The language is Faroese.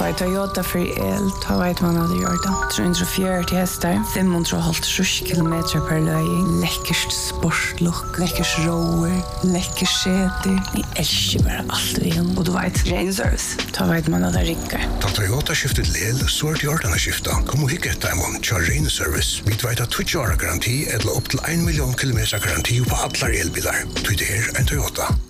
är Toyota för el, ta vet man att göra det. 340 hästar, 550 kilometer per löj. Läckert sportlook, läckert rower, läckert säte. Ni älskar bara allt vi har. Och du vet, Rain Service, ta vet man att det rickar. Ta Toyota skiftet lel, så är det gjort skifta. Kom och hicka ett diamond, kör Rain Service. Vi vet att 20 år garanti eller upp till 1 miljon kilometer garanti på alla elbilar. Det är en Toyota.